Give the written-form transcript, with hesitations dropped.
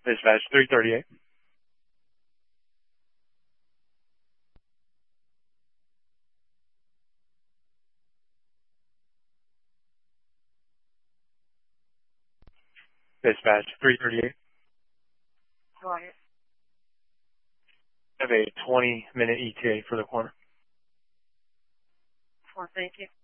Dispatch 338. Dispatch 338. Go ahead. I have a 20-minute ETA for the corner. Well, thank you.